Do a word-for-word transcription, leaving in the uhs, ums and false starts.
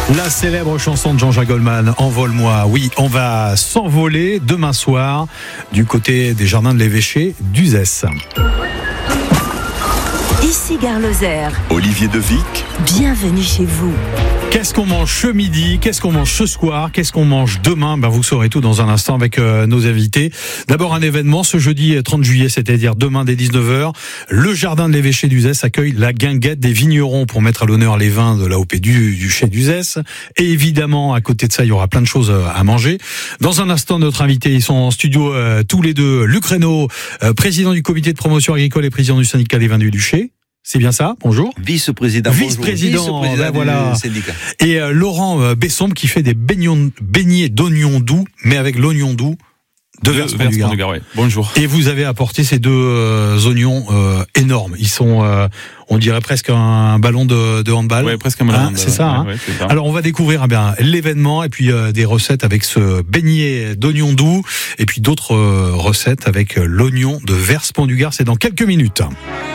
La célèbre chanson de Jean-Jacques Goldman, Envole-moi. Oui, on va s'envoler demain soir du côté des jardins de l'évêché d'Uzès. Ici Gare Lozère. Olivier Devic. Bienvenue chez vous. Qu'est-ce qu'on mange ce midi? Qu'est-ce qu'on mange ce soir? Qu'est-ce qu'on mange demain? Ben, vous saurez tout dans un instant avec euh, nos invités. D'abord, un événement ce jeudi trente juillet, c'est-à-dire demain dès dix-neuf heures. Le jardin de l'évêché d'Uzès accueille la guinguette des vignerons pour mettre à l'honneur les vins de l'A O P du, du chai d'Uzès. Et évidemment, à côté de ça, il y aura plein de choses à manger. Dans un instant, notre invité, ils sont en studio euh, tous les deux. Luc Reynaud, euh, président du comité de promotion agricole et président du syndicat des vins du Duché. C'est bien ça, bonjour. Vice-président. Vice-président, Vice-président ben voilà. du syndicat. Et euh, Laurent euh, Bessombe qui fait des beignons, beignets d'oignons doux, mais avec l'oignon doux de, de Vers-Pont-du-Gard. Ouais. Bonjour. Et vous avez apporté ces deux euh, oignons euh, énormes. Ils sont, euh, on dirait presque un ballon de, de handball. Ouais, presque un ballon. Hein, de... c'est ça. Ouais, hein. ouais, c'est ça. Alors on va découvrir eh bien l'événement et puis euh, des recettes avec ce beignet d'oignons doux et puis d'autres euh, recettes avec euh, l'oignon de Vers-Pont-du-Gard. C'est dans quelques minutes.